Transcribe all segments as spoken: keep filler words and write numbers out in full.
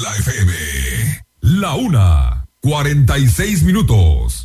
Candela F M. La una, cuarenta y seis minutos.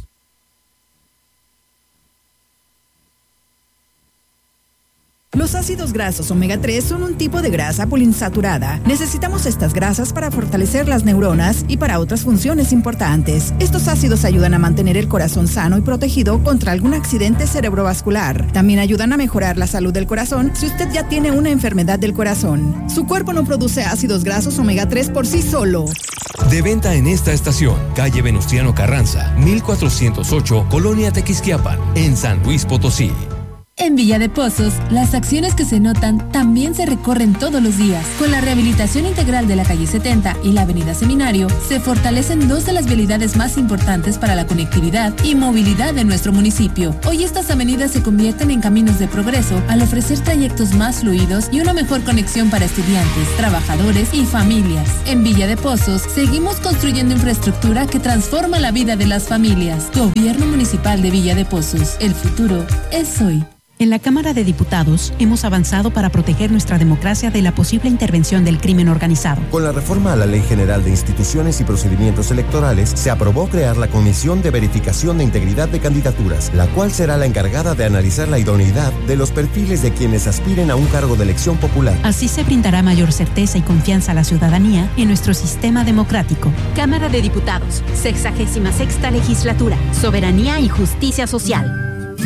Los ácidos grasos omega tres son un tipo de grasa poliinsaturada. Necesitamos estas grasas para fortalecer las neuronas y para otras funciones importantes. Estos ácidos ayudan a mantener el corazón sano y protegido contra algún accidente cerebrovascular. También ayudan a mejorar la salud del corazón si usted ya tiene una enfermedad del corazón. Su cuerpo no produce ácidos grasos omega tres por sí solo. De venta en esta estación, calle Venustiano Carranza, mil cuatrocientos ocho, Colonia Tequisquiapan, en San Luis Potosí. En Villa de Pozos, las acciones que se notan también se recorren todos los días. Con la rehabilitación integral de la calle setenta y la avenida Seminario, se fortalecen dos de las vialidades más importantes para la conectividad y movilidad de nuestro municipio. Hoy estas avenidas se convierten en caminos de progreso al ofrecer trayectos más fluidos y una mejor conexión para estudiantes, trabajadores y familias. En Villa de Pozos, seguimos construyendo infraestructura que transforma la vida de las familias. Gobierno Municipal de Villa de Pozos. El futuro es hoy. En la Cámara de Diputados hemos avanzado para proteger nuestra democracia de la posible intervención del crimen organizado. Con la reforma a la Ley General de Instituciones y Procedimientos Electorales, se aprobó crear la Comisión de Verificación de Integridad de Candidaturas, la cual será la encargada de analizar la idoneidad de los perfiles de quienes aspiren a un cargo de elección popular. Así se brindará mayor certeza y confianza a la ciudadanía en nuestro sistema democrático. Cámara de Diputados, sexagésima sexta legislatura, soberanía y justicia social.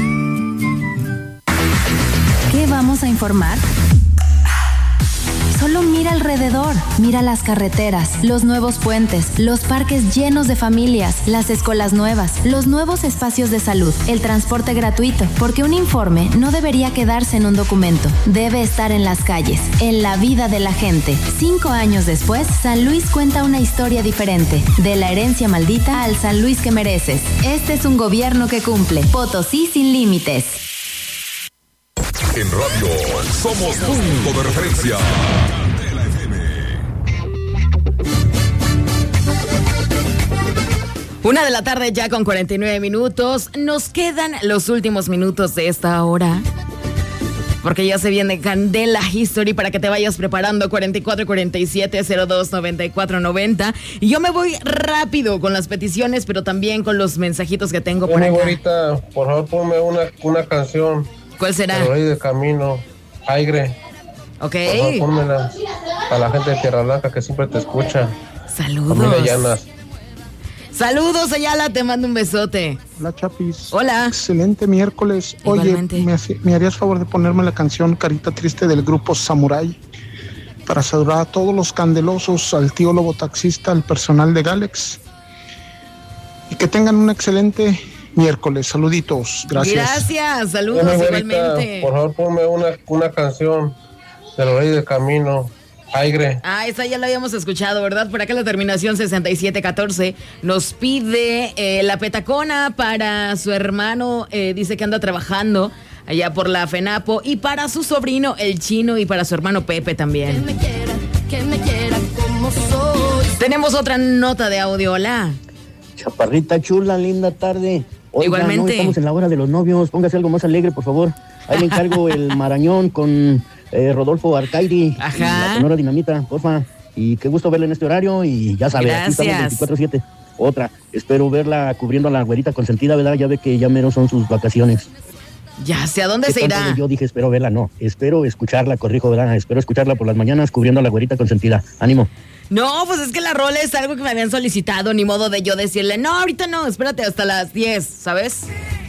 ¿Qué vamos a informar? Solo mira alrededor, mira las carreteras, los nuevos puentes, los parques llenos de familias, las escuelas nuevas, los nuevos espacios de salud, el transporte gratuito, porque un informe no debería quedarse en un documento, debe estar en las calles, en la vida de la gente. Cinco años después, San Luis cuenta una historia diferente, de la herencia maldita al San Luis que mereces. Este es un gobierno que cumple. Potosí sin límites. En radio somos punto de referencia. Candela F M. Una de la tarde ya con cuarenta y nueve minutos. Nos quedan los últimos minutos de esta hora, porque ya se viene Candela History para que te vayas preparando. Cuarenta y cuatro cuarenta y siete cero dos noventa y cuatro noventa. Y yo me voy rápido con las peticiones, pero también con los mensajitos que tengo por acá. Ahorita, por favor, ponme una, una canción. ¿Cuál será? El rey de camino, Aire. Ok. Por favor, pónmela a la gente de Tierra Blanca que siempre te escucha. Saludos. Familia Llanas. Saludos, Ayala, te mando un besote. Hola, Chapis. Hola. Excelente miércoles. Igualmente. Oye, ¿me, ¿me harías favor de ponerme la canción Carita Triste del grupo Samurai? Para saludar a todos los candelosos, al tío lobo taxista, al personal de Galex. Y que tengan un excelente miércoles. Saluditos. Gracias. Gracias. Saludos, Bueno, igualmente. Por favor, ponme una, una canción del rey de camino, Aire. Ah, esa ya la habíamos escuchado, ¿verdad? Por acá la terminación sesenta y siete catorce nos pide eh, la petacona para su hermano, eh, dice que anda trabajando allá por la FENAPO, y para su sobrino, el Chino, y para su hermano Pepe también. Que me quiera, que me quiera como soy. Tenemos otra nota de audio. Hola. Chaparrita chula, linda tarde. Oiga, Igualmente. No estamos en la hora de los novios, póngase algo más alegre, por favor. Ahí le encargo el marañón con eh, Rodolfo Arcaidi. Ajá. Y la Sonora Dinamita, porfa. Y qué gusto verla en este horario, y ya sabe, aquí estamos veinticuatro siete. Otra, espero verla cubriendo a la güerita consentida, ¿verdad? Ya ve que ya mero son sus vacaciones. Ya sé, ¿a dónde se irá? Yo dije, espero verla, no. Espero escucharla, corrijo, ¿verdad? Espero escucharla por las mañanas cubriendo a la güerita consentida. Ánimo. No, pues es que la rola es algo que me habían solicitado, ni modo de yo decirle, no, ahorita no, espérate hasta las diez, ¿sabes?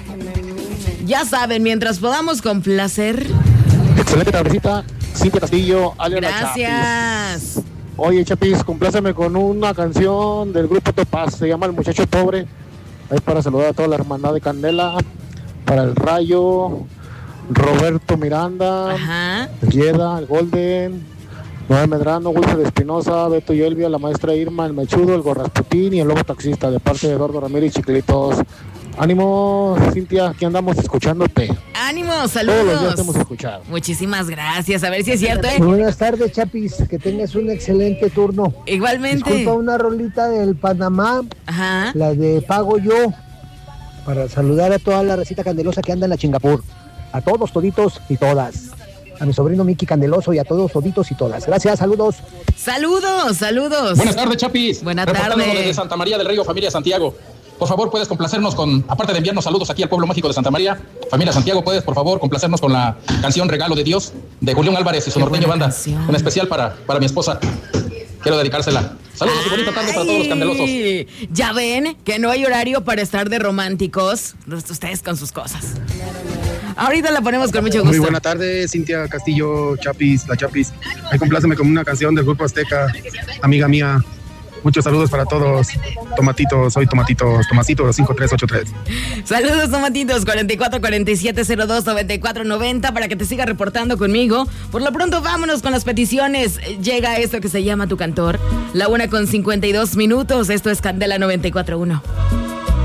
Ya saben, mientras podamos complacer. Excelente tardecita, Cintia Castillo, Ale. Gracias. Oye, Chapis, compláceme con una canción del grupo Topaz, se llama El Muchacho Pobre. Ahí para saludar a toda la hermandad de Candela, para el Rayo, Roberto Miranda, Ajá. el Yeda, el Golden, Noel Medrano, Wilfred Espinosa, Beto y Elvia, la maestra Irma, el Mechudo, el Gorrasputín y el Lobo Taxista, de parte de Eduardo Ramírez Chiquilitos. Ánimo, Cintia, aquí andamos escuchándote. Ánimo, saludos. Todos los días te hemos escuchado. Muchísimas gracias, a ver si es cierto, ¿eh? Muy buenas tardes, Chapis, que tengas un excelente turno. Igualmente. Disculpa, una rolita del Panamá, Ajá. la de Pago Yo, para saludar a toda la recita candelosa que anda en la Chingapur. A todos, toditos y todas. a mi sobrino Miki Candeloso y a todos, toditos y todas. Gracias, saludos. Saludos, saludos. Buenas tardes, Chapis. Buenas Reportándonos tardes. desde Santa María del Río, familia Santiago. Por favor, puedes complacernos con, aparte de enviarnos saludos aquí al pueblo mágico de Santa María, familia Santiago, puedes, por favor, complacernos con la canción Regalo de Dios de Julián Álvarez y su norteño banda. Canción. En especial para, para mi esposa. Quiero dedicársela. Saludos y bonita tarde para todos los candelosos. Ya ven que no hay horario para estar de románticos. Ustedes con sus cosas. Ahorita la ponemos con mucho gusto. Muy buena tarde, Cintia Castillo, Chapis, la Chapis. Ahí compláceme con una canción del Grupo Azteca, amiga mía. Muchos saludos para todos. Tomatitos, soy Tomatitos, Tomasito cinco tres ocho tres. Saludos, Tomatitos, cuarenta y cuatro cuarenta y siete cero dos noventa y cuatro noventa, para que te siga reportando conmigo. Por lo pronto, vámonos con las peticiones. Llega esto que se llama Tu Cantor. La una con cincuenta y dos minutos. Esto es Candela noventa y cuatro punto uno.